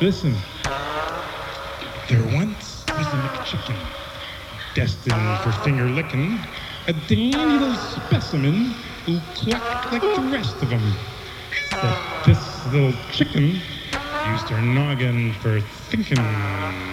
Listen, there once was a McChicken, destined for finger licking, a dainty little specimen who clucked like the rest of them. Except this little chicken used her noggin for thinking.